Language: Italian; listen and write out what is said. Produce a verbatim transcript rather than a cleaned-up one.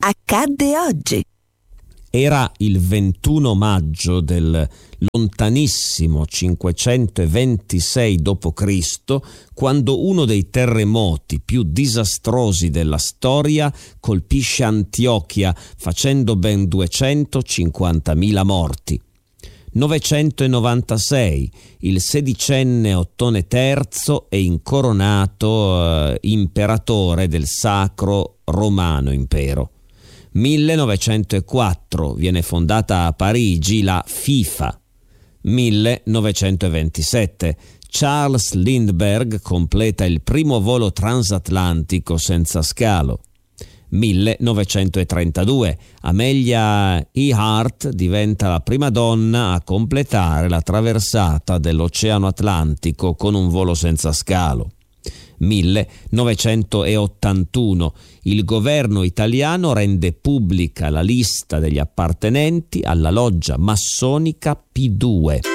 accadde oggi. Era il ventuno maggio del lontanissimo cinquecentoventisei dopo Cristo quando uno dei terremoti più disastrosi della storia colpisce Antiochia facendo ben duecentocinquantamila morti. novecentonovantasei, il sedicenne Ottone terzo è incoronato eh, imperatore del Sacro Romano Impero. millenovecentoquattro viene fondata a Parigi la FIFA. millenovecentoventisette Charles Lindbergh completa il primo volo transatlantico senza scalo. millenovecentotrentadue Amelia Earhart diventa la prima donna a completare la traversata dell'Oceano Atlantico con un volo senza scalo. millenovecentottantuno il governo italiano rende pubblica la lista degli appartenenti alla loggia massonica P due.